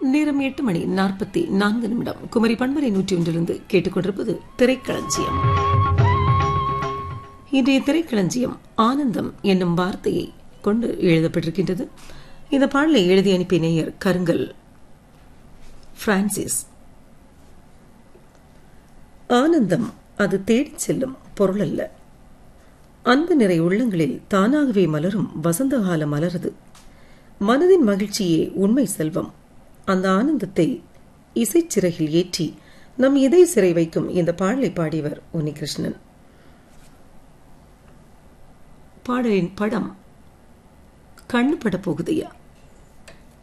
நேரம் 8:44 குமரி பண்பலை 101 கேட்டுக்கொண்டிருப்பது திரைக்களஞ்சியம். இன்றைய திரைக்களஞ்சியம் ஆனந்தம் என்னும் வார்த்தையை கொண்டு எழுதப்பட்டிருக்கின்றது. இந்த பாடலை எழுதி அனுப்பிய நேயர் கருங்கல் பிரான்சிஸ். ஆனந்தம் அது தேடிச் செல்லும் பொருள் அல்ல, அன்பு நிறை உள்ளங்களில் தானாகவே மலரும் வசந்த கால மலரது. மனதின் மகிழ்ச்சியே உண்மை செல்வம். அந்த ஆனந்தத்தை இசைச்சிறகில் ஏற்றி நம் இதய சிறை வைக்கும் இந்த பாடலை பாடியவர் உன்னிகிருஷ்ணன். பாடலின் படம் கண்ணு பட போகுதையா.